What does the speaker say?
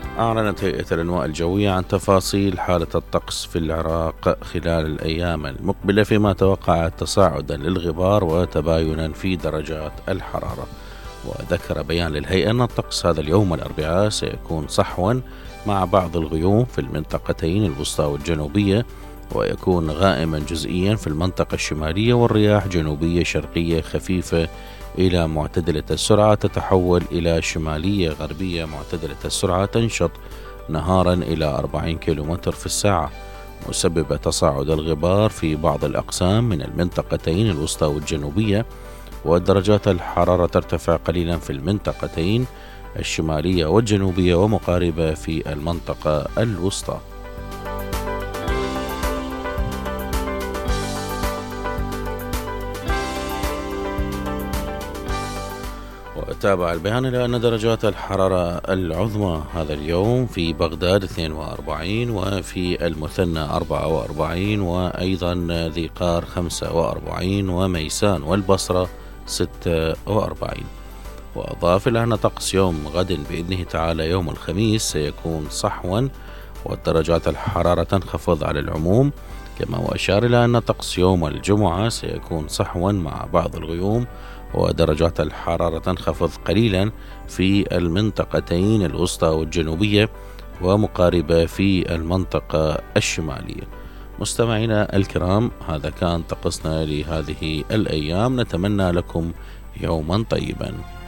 أعلنت هيئة الأنواء الجوية عن تفاصيل حالة الطقس في العراق خلال الأيام المقبلة، فيما توقعت تصاعدا للغبار وتباينا في درجات الحرارة. وذكر بيان للهيئة أن الطقس هذا اليوم الأربعاء سيكون صحوا مع بعض الغيوم في المنطقتين الوسطى والجنوبية، ويكون غائما جزئيا في المنطقة الشمالية، والرياح جنوبية شرقية خفيفة إلى معتدلة السرعة تتحول إلى شمالية غربية معتدلة السرعة تنشط نهارا إلى 40 كيلومتر في الساعة، مسببة تصاعد الغبار في بعض الأقسام من المنطقتين الوسطى والجنوبية. ودرجات الحرارة ترتفع قليلا في المنطقتين الشمالية والجنوبية ومقاربة في المنطقة الوسطى. وتابع البيان إلى أن درجات الحرارة العظمى هذا اليوم في بغداد 42، وفي المثنى 44، وأيضا ذي قار 45، وميسان والبصرة 46. وأضاف إلى أن طقس يوم غد بإذنه تعالى يوم الخميس سيكون صحوا، ودرجات الحرارة تنخفض على العموم، كما وأشار إلى أن طقس يوم الجمعة سيكون صحوا مع بعض الغيوم، ودرجات الحرارة تنخفض قليلا في المنطقتين الوسطى والجنوبية ومقاربة في المنطقة الشمالية. مستمعينا الكرام، هذا كان طقسنا لهذه الأيام، نتمنى لكم يوما طيبا.